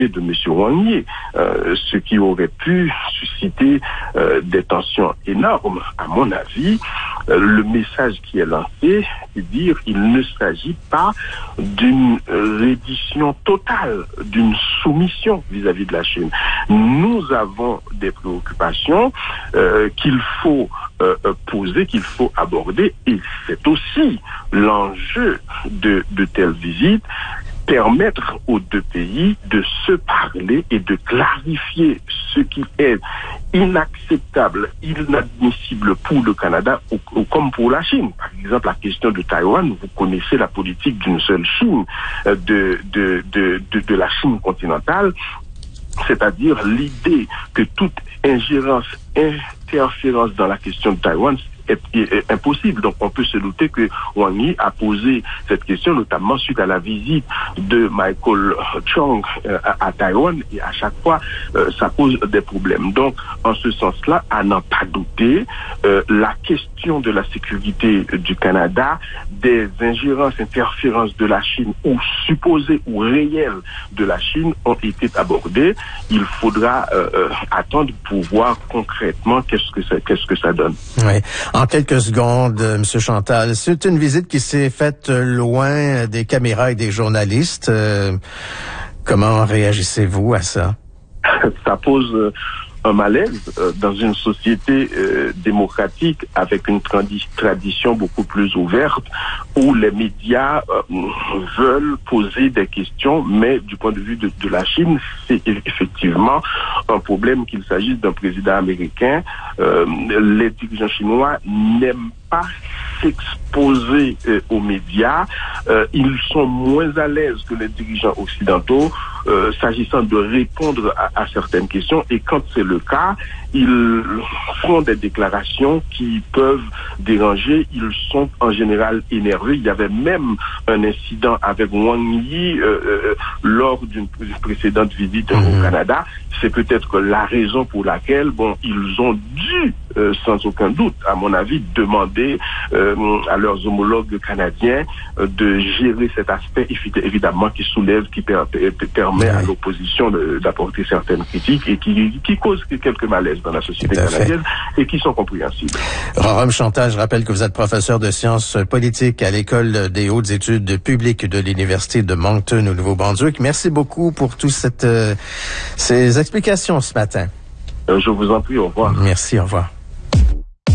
de M. Wang Yi, ce qui aurait pu susciter des tensions énormes. À mon avis, le message qui est lancé, c'est dire qu'il ne s'agit pas d'une reddition totale, d'une soumission vis-à-vis de la Chine. Nous avons des préoccupations qu'il faut poser, qu'il faut aborder, et c'est aussi l'enjeu de telles visites, permettre aux deux pays de se parler et de clarifier ce qui est inacceptable, inadmissible pour le Canada ou comme pour la Chine. Par exemple, la question de Taïwan, vous connaissez la politique d'une seule Chine, de la Chine continentale, c'est-à-dire l'idée que toute interférence dans la question de Taïwan est impossible. Donc on peut se douter que Wang Yi a posé cette question notamment suite à la visite de Michael Chong à Taïwan, et à chaque fois ça pose des problèmes. Donc en ce sens-là, à n'en pas douter, la question de la sécurité du Canada, des interférences de la Chine ou supposées ou réelles de la Chine ont été abordées. Il faudra attendre pour voir concrètement qu'est-ce que ça donne. Oui. En quelques secondes, M. Chantal, c'est une visite qui s'est faite loin des caméras et des journalistes. Comment réagissez-vous à ça? Ça pose un malaise dans une société démocratique avec une tradition beaucoup plus ouverte où les médias veulent poser des questions, mais du point de vue de la Chine, c'est effectivement un problème qu'il s'agisse d'un président américain. Les dirigeants chinois n'aiment pas s'exposer aux médias. Ils sont moins à l'aise que les dirigeants occidentaux s'agissant de répondre à certaines questions, et quand c'est le cas, ils font des déclarations qui peuvent déranger. Ils sont en général énervés. Il y avait même un incident avec Wang Yi lors d'une précédente visite au Canada. C'est peut-être la raison pour laquelle, ils ont dû, sans aucun doute, à mon avis, demander à leurs homologues canadiens de gérer cet aspect, évidemment, qui soulève, qui permet à l'opposition d'apporter certaines critiques et qui cause quelques malaises dans la société canadienne et qui sont compréhensibles. Rorom Chantal, je rappelle que vous êtes professeur de sciences politiques à l'École des hautes études publiques de l'Université de Moncton au Nouveau-Brunswick. Merci beaucoup pour toutes ces explications ce matin. Je vous en prie, au revoir. Merci, au revoir.